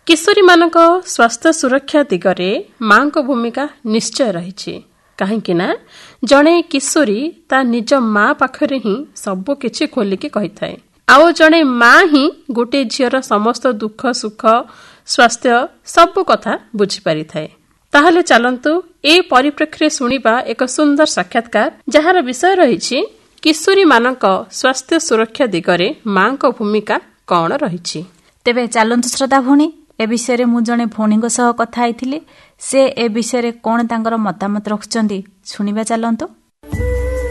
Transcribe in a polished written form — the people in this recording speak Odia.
କିଶୋରୀମାନଙ୍କ ସ୍ୱାସ୍ଥ୍ୟ ସୁରକ୍ଷା ଦିଗରେ ମାଙ୍କ ଭୂମିକା ନିଶ୍ଚୟ ରହିଛି। କାହିଁକି ନା ଜଣେ କିଶୋରୀ ତା ନିଜ ମା ପାଖରେ ହିଁ ସବୁକିଛି ଖୋଲିକି କହିଥାଏ, ଆଉ ଜଣେ ମା ହିଁ ଗୋଟିଏ ଝିଅର ସମସ୍ତ ଦୁଃଖ ସୁଖ ସ୍ୱାସ୍ଥ୍ୟ ସବୁ କଥା ବୁଝିପାରିଥାଏ। ତାହେଲେ ଚାଲନ୍ତୁ ଏ ପରିପ୍ରେକ୍ଷୀରେ ଶୁଣିବା ଏକ ସୁନ୍ଦର ସାକ୍ଷାତକାର, ଯାହାର ବିଷୟ ରହିଛି କିଶୋରୀମାନଙ୍କ ସ୍ୱାସ୍ଥ୍ୟ ସୁରକ୍ଷା ଦିଗରେ ମାଙ୍କ ଭୂମିକା କ'ଣ ରହିଛି। ତେବେ ଚାଲନ୍ତୁ ଶ୍ରଦ୍ଧା ଭଉଣୀ, ଏ ବିଷୟରେ ମୁଁ ଜଣେ ଭଉଣୀଙ୍କ ସହ କଥା ହେଇଥିଲି। ସେ ଏ ବିଷୟରେ କ'ଣ ତାଙ୍କର ମତାମତ ରଖୁଛନ୍ତି ଶୁଣିବା ଚାଲନ୍ତୁ।